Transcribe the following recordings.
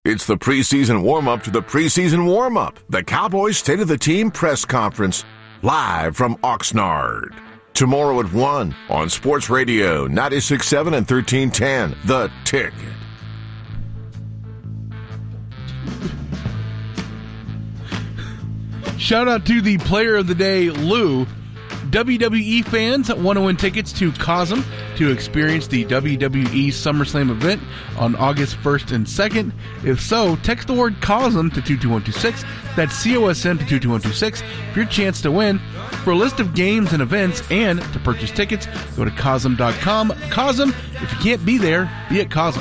It's the preseason warm-up to the preseason warm-up. The Cowboys State of the Team press conference, live from Oxnard. Tomorrow at 1 on Sports Radio 96.7 and 1310, The Ticket. Shout out to the player of the day, Lou. WWE fans want to win tickets to COSM to experience the WWE SummerSlam event on August 1st and 2nd. If so, text the word COSM to 22126. That's COSM to 22126 for your chance to win. For a list of games and events and to purchase tickets, go to COSM.com. COSM, if you can't be there, be at COSM.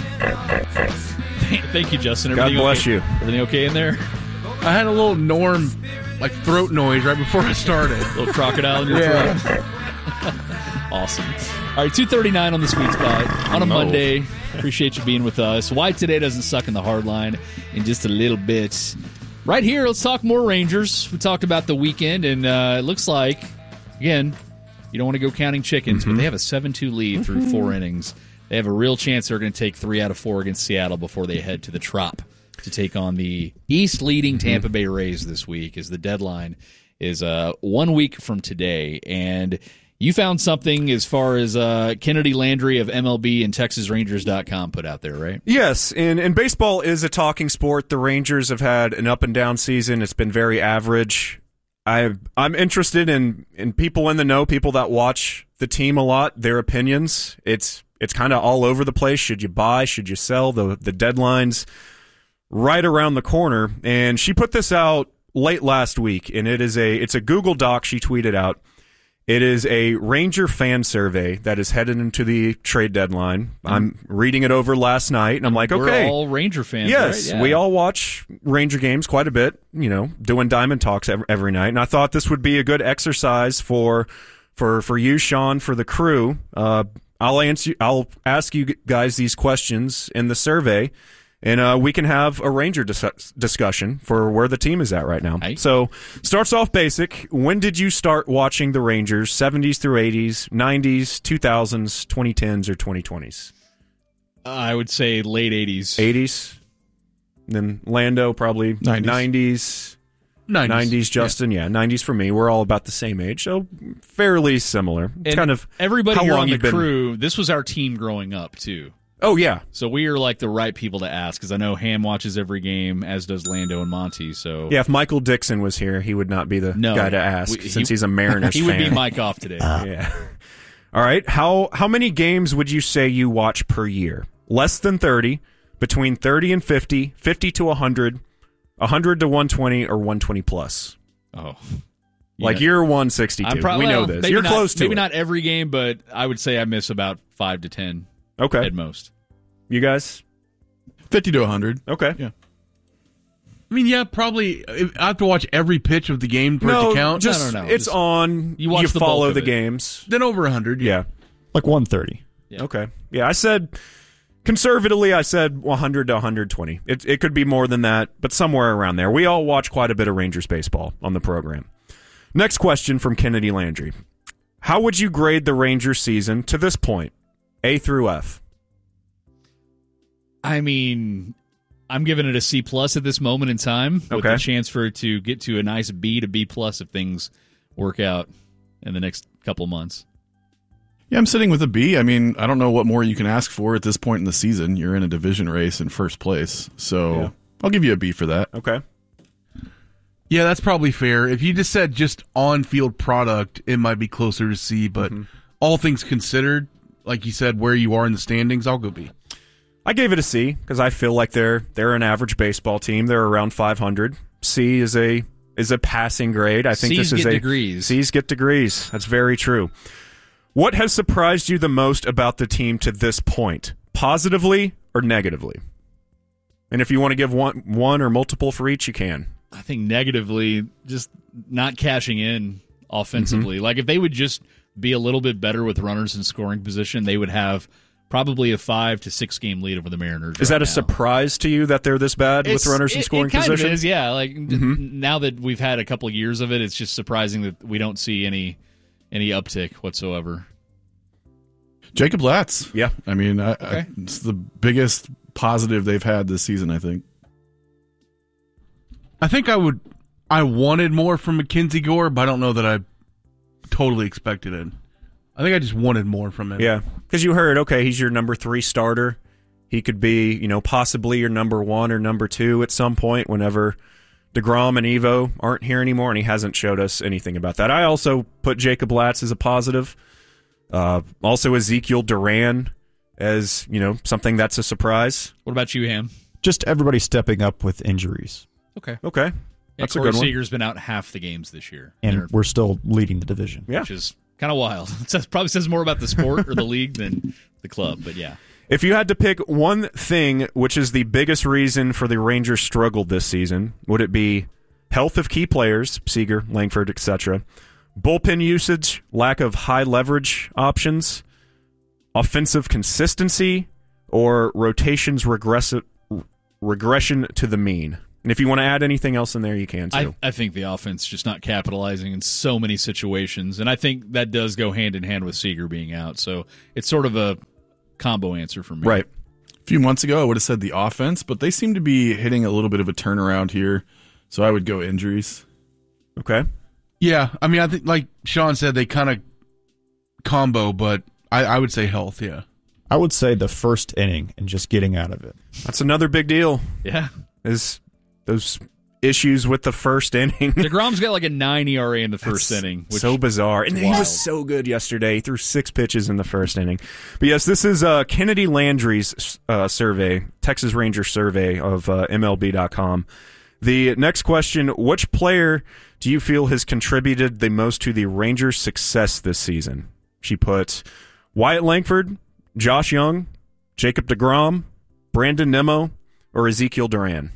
Thank you, Justin. God bless you. Everything okay in there? I had a little Norm throat noise right before I started. A little crocodile in your throat. Awesome. All right, 2:39 on the Sweet Spot on a Monday. Appreciate you being with us. Why today doesn't suck in the hard line in just a little bit. Right here, let's talk more Rangers. We talked about the weekend, and it looks like, again, you don't want to go counting chickens, but they have a 7-2 lead through 4 innings. They have a real chance they're going to take 3 out of 4 against Seattle before they head to the Trop to take on the East-leading Tampa Bay Rays this week, as the deadline is 1 week from today. And you found something as far as Kennedy Landry of MLB and TexasRangers.com put out there, right? Yes, and baseball is a talking sport. The Rangers have had an up-and-down season. It's been very average. I'm interested in people in the know, people that watch the team a lot, their opinions. It's kind of all over the place. Should you buy? Should you sell? The deadline's right around the corner, and she put this out late last week, and it's a Google Doc she tweeted out. It is a Ranger fan survey that is headed into the trade deadline. I'm reading it over last night, and I'm like, okay. We're all Ranger fans, yes, right? Yeah. we all watch Ranger games quite a bit, doing Diamond Talks every night, and I thought this would be a good exercise for you, Sean, for the crew. I'll ask you guys these questions in the survey, and we can have a Ranger discussion for where the team is at right now. Right. So, starts off basic. When did you start watching the Rangers? 70s through 80s, 90s, 2000s, 2010s, or 2020s? I would say late 80s. 80s. Then Lando, probably 90s. 90s, Justin. Yeah, 90s for me. We're all about the same age, so fairly similar. It's And kind of everybody how here long on the you've been. crew, this was our team growing up, too. Oh, yeah. So we are like the right people to ask, because I know Ham watches every game, as does Lando and Monty. So Yeah, if Michael Dixon was here, he would not be the guy to ask, since he's a Mariners he fan. would be Mike off today. Yeah. All right. How many games would you say you watch per year? Less than 30, between 30 and 50, 50 to 100, 100 to 120, or 120 plus? Oh. You're 162. We know this. You're close to maybe it. not every game, but I would say I miss about 5 to 10 Okay. at most. You guys? 50 to 100. Okay. Yeah. I mean, yeah, probably. I have to watch every pitch of the game for it to count. Just, No. It's Just- on. you watch the follow bulk of the it. games. Then over 100. Yeah. Like 130. Yeah. Okay. Yeah, I said, conservatively, I said 100 to 120. It could be more than that, but somewhere around there. We all watch quite a bit of Rangers baseball on the program. Next question from Kennedy Landry. How would you grade the Rangers season to this point? A through F. I mean, I'm giving it a C plus at this moment in time, with Okay. the chance for it to get to a nice B to B plus if things work out in the next couple months. Yeah, I'm sitting with a B. I mean, I don't know what more you can ask for at this point in the season. You're in a division race in first place, so Yeah. I'll give you a B for that. Okay. Yeah, that's probably fair. If you just said just on-field product, it might be closer to C, but all things considered, like you said, where you are in the standings, I'll go B. I gave it a C because I feel like they're an average baseball team. They're around 500. C is a passing grade. I think C's this is get a degrees. C's get degrees. That's very true. What has surprised you the most about the team to this point, positively or negatively? And if you want to give one or multiple for each, you can. I think negatively, just not cashing in offensively. Like if they would just be a little bit better with runners in scoring position, they would have probably a 5 to 6 game lead over the Mariners. Is right that a now. surprise to you that they're this bad with runners in scoring it kind position? Of is, yeah. Like now that we've had a couple of years of it, it's just surprising that we don't see any uptick whatsoever. Jacob Latz. Yeah. I mean, it's the biggest positive they've had this season, I think. I think I wanted more from Mackenzie Gore, but I don't know that I totally expected it. I think I just wanted more from him. Yeah, because you heard, okay, he's your number 3 starter. He could be, possibly your number 1 or number 2 at some point whenever DeGrom and Evo aren't here anymore, and he hasn't showed us anything about that. I also put Jacob Latz as a positive. Also Ezekiel Duran as, something that's a surprise. What about you, Ham? Just everybody stepping up with injuries. Okay. That's Corey a good one. Seager's been out half the games this year. And we're still leading the division. Yeah. Which is kind of wild. It probably says more about the sport or the league than the club, but yeah. If you had to pick one thing which is the biggest reason for the Rangers' struggle this season, would it be health of key players, Seager, Langford, etc., bullpen usage, lack of high leverage options, offensive consistency, or rotations regression to the mean? And if you want to add anything else in there, you can too. I think the offense just not capitalizing in so many situations, and I think that does go hand in hand with Seager being out. So it's sort of a combo answer for me. Right. A few months ago, I would have said the offense, but they seem to be hitting a little bit of a turnaround here, so I would go injuries. Okay. Yeah, I mean, I think like Sean said, they kind of combo, but I would say health, yeah. I would say the first inning and just getting out of it. That's another big deal. Yeah. Is those issues with the first inning. DeGrom's got like a 9 ERA in the first inning. Which so bizarre. And he wild. was so good yesterday. He threw 6 pitches in the first inning. But yes, this is Kennedy Landry's survey, Texas Rangers survey of MLB.com. The next question, which player do you feel has contributed the most to the Rangers' success this season? She put Wyatt Langford, Josh Young, Jacob DeGrom, Brandon Nimmo, or Ezekiel Duran.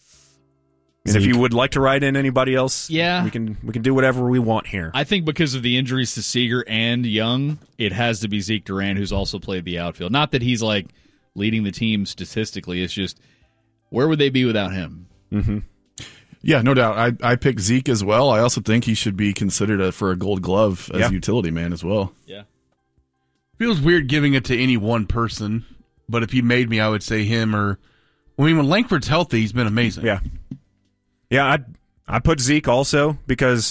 And if you would like to write in anybody else, yeah, we can do whatever we want here. I think because of the injuries to Seager and Young, it has to be Zeke Duran, who's also played the outfield. Not that he's like leading the team statistically. It's just, where would they be without him? Mm-hmm. Yeah, no doubt. I picked Zeke as well. I also think he should be considered for a Gold Glove as utility man as well. Yeah. Feels weird giving it to any one person, but if you made me, I would say him or... I mean, when Langford's healthy, he's been amazing. Yeah. Yeah, I put Zeke also because,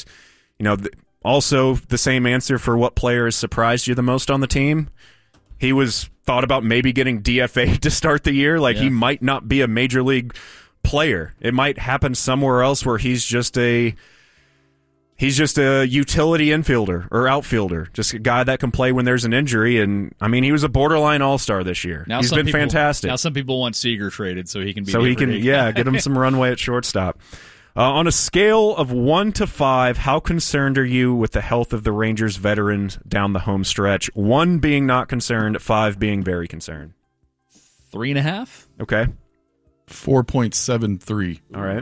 also the same answer for what player has surprised you the most on the team. He was thought about maybe getting DFA'd to start the year. He might not be a major league player. It might happen somewhere else where he's just a utility infielder or outfielder, just a guy that can play when there's an injury. And I mean, he was a borderline all-star this year. He's been fantastic. Now some people want Seager traded so he can be. So he can, get him some runway at shortstop. On a scale of 1 to 5, how concerned are you with the health of the Rangers veterans down the home stretch? 1 being not concerned, 5 being very concerned. 3.5. Okay. 4.73. All right.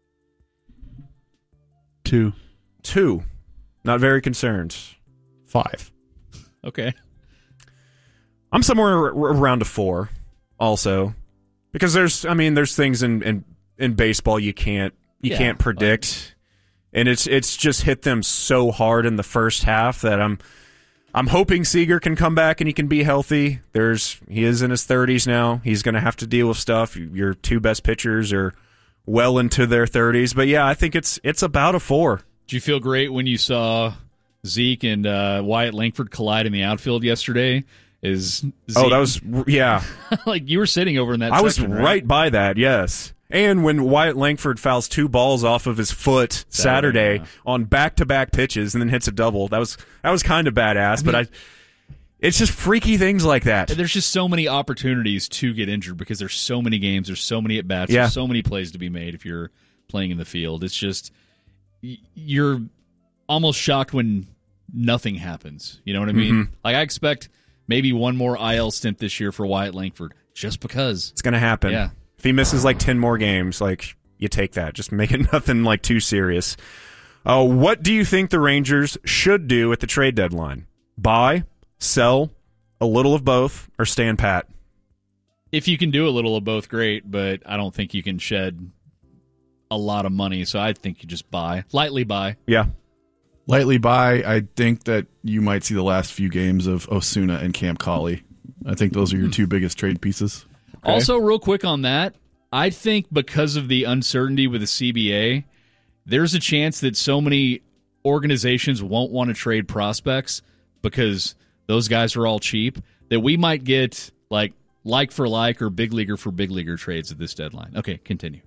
2. Not very concerned. 5. Okay. I'm somewhere around a 4 also. Because there's things in baseball you can't predict. And it's just hit them so hard in the first half that I'm hoping Seager can come back and he can be healthy. He is in his 30s now. He's going to have to deal with stuff. Your 2 best pitchers are well into their 30s. But yeah, I think it's about a 4. Did you feel great when you saw Zeke and Wyatt Langford collide in the outfield yesterday? That was, yeah. Like you were sitting over in that I section, was right by that, yes. And when Wyatt Langford fouls 2 balls off of his foot Saturday on back-to-back pitches and then hits a double, that was kind of badass. But it's just freaky things like that. There's just so many opportunities to get injured because there's so many games, there's so many at-bats, there's so many plays to be made if you're playing in the field. It's just, you're almost shocked when nothing happens. You know what I mean? Mm-hmm. Like I expect maybe one more IL stint this year for Wyatt Langford just because. It's going to happen. Yeah. If he misses 10 more games, you take that. Just make it nothing too serious. What do you think the Rangers should do at the trade deadline? Buy, sell, a little of both, or stand pat? If you can do a little of both, great, but I don't think you can shed a lot of money, so I think you just buy. Lightly buy. Yeah. Lightly buy. I think that you might see the last few games of Osuna and Cam Colley. I think those are your 2 biggest trade pieces. Okay. Also, real quick on that, I think because of the uncertainty with the CBA, there's a chance that so many organizations won't want to trade prospects because those guys are all cheap that we might get like for like or big leaguer for big leaguer trades at this deadline. Okay, continue.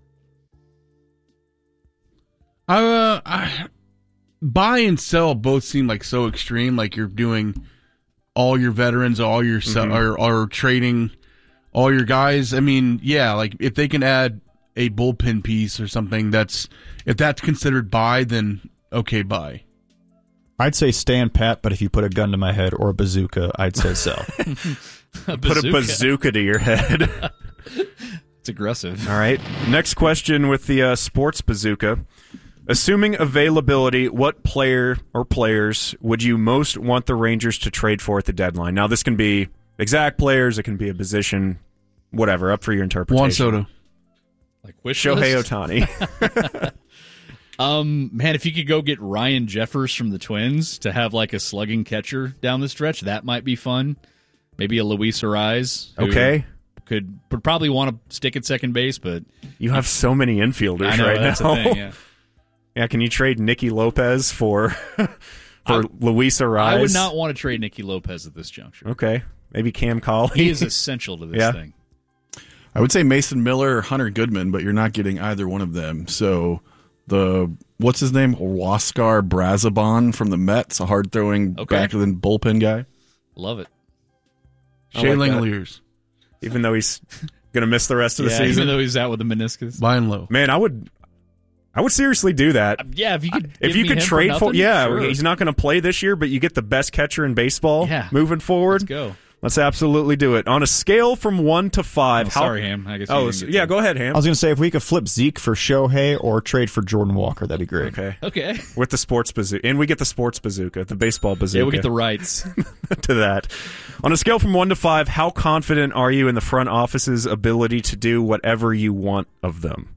Buy and sell both seem like so extreme. Like you're doing all your veterans, all your or trading all your guys. I mean, yeah, like if they can add a bullpen piece or something, if that's considered buy, then okay, buy. I'd say stand pat, but if you put a gun to my head or a bazooka, I'd say sell. Put a bazooka to your head. It's aggressive. All right. Next question with the sports bazooka. Assuming availability, what player or players would you most want the Rangers to trade for at the deadline? Now, this can be exact players. It can be a position, whatever, up for your interpretation. Juan Soto. Like wish Shohei list? Ohtani. Man, if you could go get Ryan Jeffers from the Twins to have like a slugging catcher down the stretch, that might be fun. Maybe a Luis Ariz. Okay. Would probably want to stick at second base, but You have so many infielders I know, right that's now. the thing, yeah. Yeah, can you trade Nicky Lopez for Luis Ariz? I would not want to trade Nicky Lopez at this juncture. Okay. Maybe Cam Colley. He is essential to this thing. I would say Mason Miller or Hunter Goodman, but you're not getting either one of them. So what's his name? Huascar Brazoban from the Mets, a hard throwing back than bullpen guy. Love it. Shea like that. Langeliers. Even though he's going to miss the rest of the season. Even though he's out with the meniscus. Buy and low. Man, I would seriously do that. Yeah, if you could If you could him trade for nothing, sure. he's not going to play this year, but you get the best catcher in baseball Yeah. moving forward. Let's go. Let's absolutely do it. On a scale from 1 to 5. Sorry, Ham. I guess you Oh, didn't get yeah, to- go ahead, I Ham. was going to say, if we could flip Zeke for Shohei or trade for Jordan Walker, that'd be great. Okay. Okay. With the sports bazooka. And we get the sports bazooka, the baseball bazooka. Yeah, we get the rights. to that. On a scale from 1 to 5, how confident are you in the front office's ability to do whatever you want of them?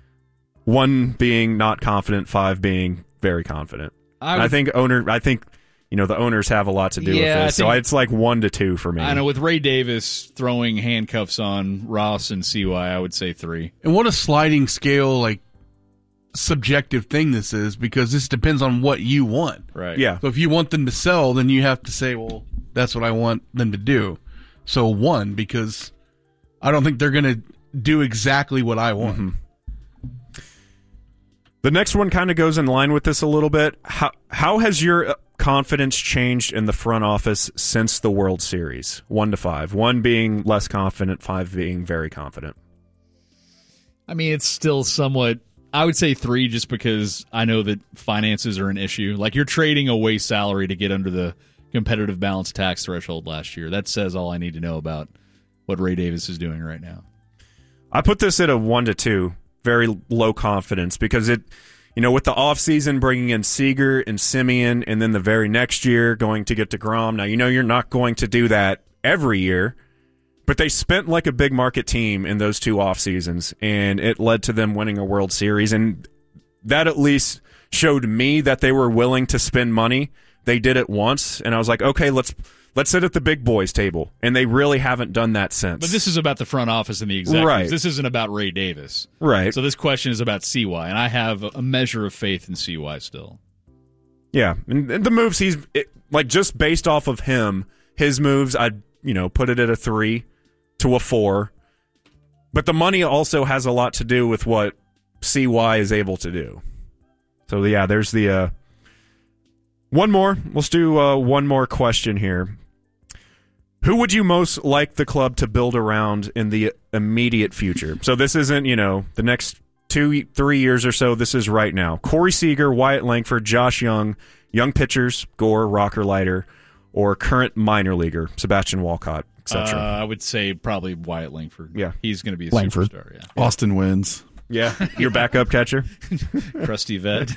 1 being not confident, 5 being very confident. I think the owners have a lot to do with this. So it's like 1 to 2 for me. I know with Ray Davis throwing handcuffs on Ross and CY, I would say 3. And what a sliding scale, like, subjective thing this is, because this depends on what you want. Right. Yeah. So if you want them to sell, then you have to say, well, that's what I want them to do. So 1, because I don't think they're going to do exactly what I want. Mm-hmm. The next one kind of goes in line with this a little bit. How has your confidence changed in the front office since the World Series? 1 to 5. 1 being less confident, 5 being very confident. I mean, it's still somewhat. I would say 3 just because I know that finances are an issue. Like, you're trading away salary to get under the competitive balance tax threshold last year. That says all I need to know about what Ray Davis is doing right now. I put this at a 1 to 2. Very low confidence because with the offseason bringing in Seager and Simeon and then the very next year going to get DeGrom. Now, you're not going to do that every year, but they spent like a big market team in those 2 off seasons, and it led to them winning a World Series. And that at least showed me that they were willing to spend money. They did it once, and I was like, okay, let's sit at the big boys table. And they really haven't done that since. But this is about the front office and the executives. Right. This isn't about Ray Davis. Right. So this question is about CY, and I have a measure of faith in CY still. Yeah, and the moves just based off of his moves, I'd put it at a 3 to a 4. But the money also has a lot to do with what CY is able to do. So yeah, there's the one more. Let's do one more question here. Who would you most like the club to build around in the immediate future? So this isn't, the next 2-3 years or so. This is right now. Corey Seager, Wyatt Langford, Josh Young pitchers, Gore, Rocker Leiter, or current minor leaguer, Sebastian Walcott, etc. I would say probably Wyatt Langford. Yeah. He's going to be a Langford. superstar. Yeah. Austin wins. Yeah, your backup catcher. Crusty vet.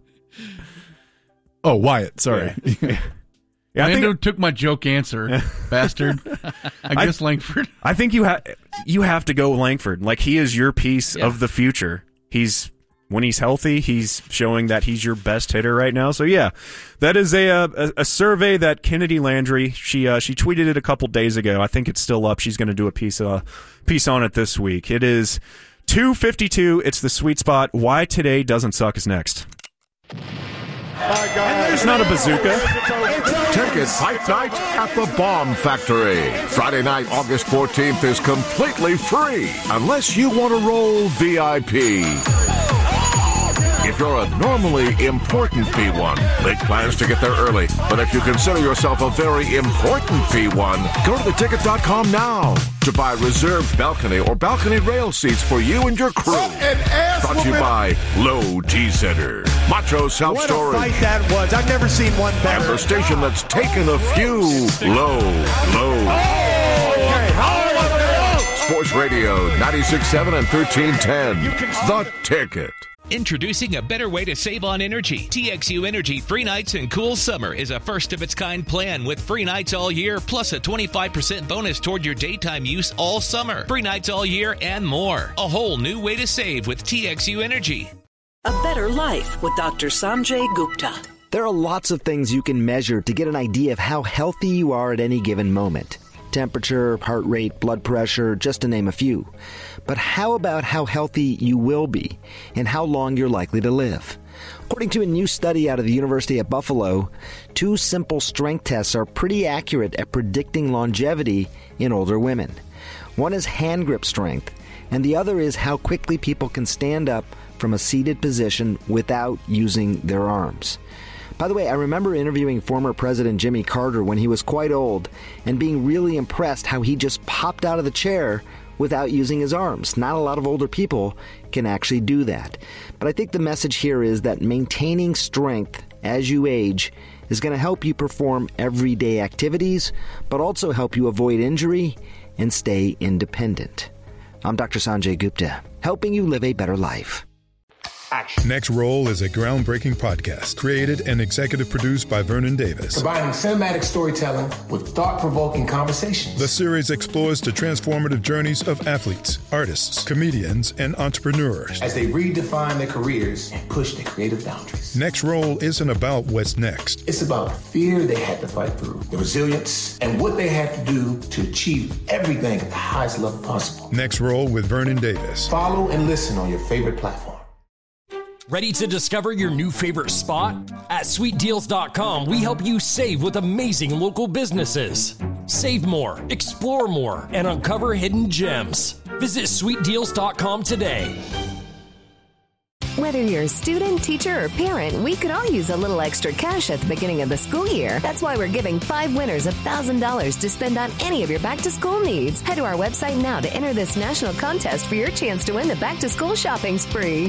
Oh, Wyatt. Sorry. Yeah, Lando took my joke answer, bastard. I guess Langford. I think you have to go Langford. Like, he is your piece of the future. When he's healthy, he's showing that he's your best hitter right now. So yeah, that is a survey that Kennedy Landry, she tweeted it a couple days ago. I think it's still up. She's going to do a piece on it this week. It is 2:52, it's the sweet spot. Why Today Doesn't Suck is next. It's not a bazooka. Ticket Fight Night at the Bomb Factory. Friday night, August 14th is completely free, unless you want to roll VIP. If you're a normally important P1, make plans to get there early. But if you consider yourself a very important P1, go to theticket.com now to buy reserved balcony or balcony rail seats for you and your crew. Brought to you by Low T Center, Macho Self Storage. What a fight that was. I've never seen one better. And the station that's taken a few low. Sports Radio 96.7 and 1310. The Ticket. Introducing a better way to save on energy. TXU Energy Free Nights and Cool Summer is a first-of-its-kind plan with free nights all year, plus a 25% bonus toward your daytime use all summer. Free nights all year and more. A whole new way to save with TXU Energy. A Better Life with Dr. Sanjay Gupta. There are lots of things you can measure to get an idea of how healthy you are at any given moment. Temperature, heart rate, blood pressure, just to name a few. But how about how healthy you will be and how long you're likely to live? According to a new study out of the University of Buffalo, 2 simple strength tests are pretty accurate at predicting longevity in older women. One is hand grip strength, and the other is how quickly people can stand up from a seated position without using their arms. By the way, I remember interviewing former President Jimmy Carter when he was quite old and being really impressed how he just popped out of the chair without using his arms. Not a lot of older people can actually do that. But I think the message here is that maintaining strength as you age is going to help you perform everyday activities, but also help you avoid injury and stay independent. I'm Dr. Sanjay Gupta, helping you live a better life. Next Roll is a groundbreaking podcast created and executive produced by Vernon Davis. Combining cinematic storytelling with thought-provoking conversations. The series explores the transformative journeys of athletes, artists, comedians, and entrepreneurs as they redefine their careers and push their creative boundaries. Next Roll isn't about what's next. It's about the fear they had to fight through, the resilience, and what they had to do to achieve everything at the highest level possible. Next Roll with Vernon Davis. Follow and listen on your favorite platform. Ready to discover your new favorite spot? At sweetdeals.com, we help you save with amazing local businesses. Save more, explore more, and uncover hidden gems. Visit sweetdeals.com today. Whether you're a student, teacher, or parent, we could all use a little extra cash at the beginning of the school year. That's why we're giving 5 winners $1,000 to spend on any of your back-to-school needs. Head to our website now to enter this national contest for your chance to win the back-to-school shopping spree.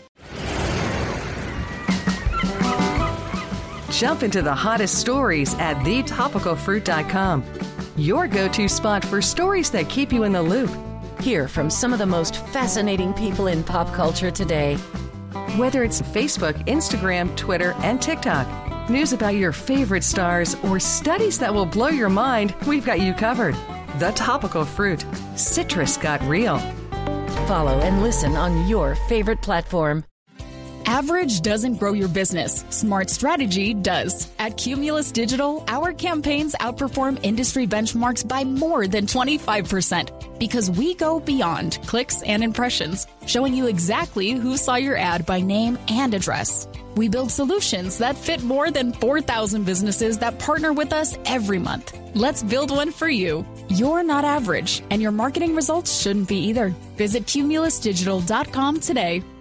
Jump into the hottest stories at thetopicalfruit.com. Your go-to spot for stories that keep you in the loop. Hear from some of the most fascinating people in pop culture today. Whether it's Facebook, Instagram, Twitter, and TikTok, news about your favorite stars, or studies that will blow your mind, we've got you covered. The Topical Fruit. Citrus got real. Follow and listen on your favorite platform. Average doesn't grow your business. Smart strategy does. At Cumulus Digital, our campaigns outperform industry benchmarks by more than 25% because we go beyond clicks and impressions, showing you exactly who saw your ad by name and address. We build solutions that fit more than 4,000 businesses that partner with us every month. Let's build one for you. You're not average, and your marketing results shouldn't be either. Visit cumulusdigital.com today.